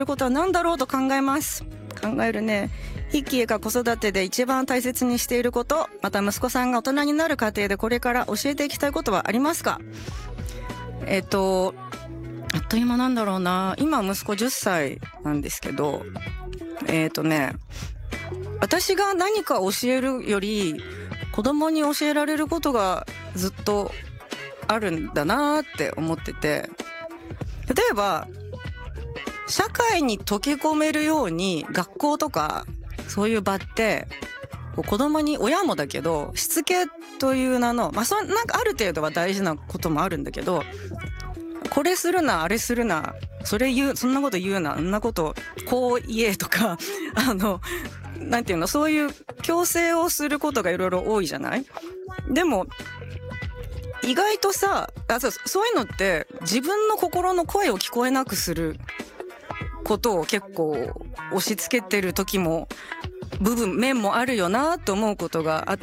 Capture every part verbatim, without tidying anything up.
ることは何だろうと考えます。考えるね。一輝が子育てで一番大切にしていること、また息子さんが大人になる過程でこれから教えていきたいことはありますか？えっとあっという間なんだろうな。今息子じゅっさいなんですけど、えっとね私が何か教えるより子供に教えられることがずっとあるんだなって思ってて、例えば社会に溶け込めるように学校とかそういう場って子供に、親もだけどしつけという名の、まあそなんかある程度は大事なこともあるんだけど、これするなあれするな、それ言う、そんなこと言うな、あんなことこう言えとかあのなんていうの、そういう強制をすることがいろいろ多いじゃない。でも意外とさあ、そう、そういうのって自分の心の声を聞こえなくすることを結構押し付けてる時も部分面もあるよなと思うことがあって、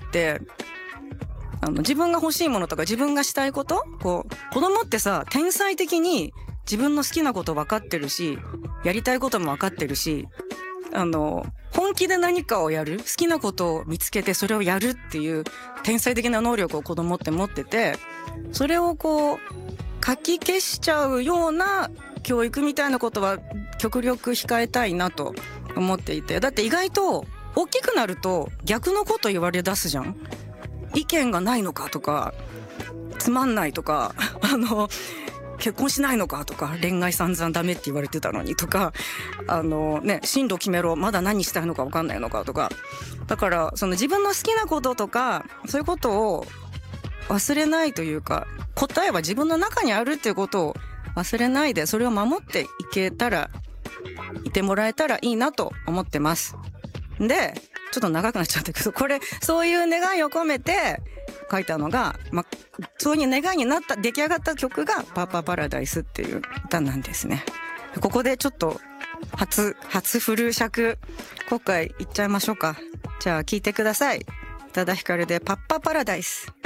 あの自分が欲しいものとか自分がしたいこと、こう子供ってさ天才的に自分の好きなこと分かってるし、やりたいことも分かってるし、あの本気で何かをやる、好きなことを見つけてそれをやるっていう天才的な能力を子供って持ってて、それをこうかき消しちゃうような教育みたいなことは極力控えたいなと思っていて、だって意外と大きくなると逆のこと言われ出すじゃん。意見がないのかとか、つまんないとか、あの結婚しないのかとか、恋愛散々ダメって言われてたのにとか、あのね、進路決めろ、まだ何したいのか分かんないのかとか。だからその自分の好きなこととかそういうことを忘れないというか、答えは自分の中にあるっていうことを忘れないで、それを守っていけたら、いてもらえたらいいなと思ってます。でちょっと長くなっちゃったけど、これそういう願いを込めて書いたのが、ま、そういう願いになった出来上がった曲がパーパーパラダイスっていう歌なんですね。ここでちょっと初初フル尺今回いっちゃいましょうか。じゃあ聴いてください。宇多田ヒカルでパッパパラダイス。